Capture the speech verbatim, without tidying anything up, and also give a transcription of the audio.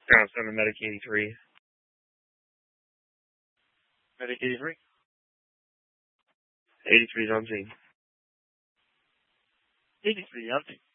Ground seven, Medic eighty-three. Medic eighty-three. eighty-three is on scene. eighty-three, on scene.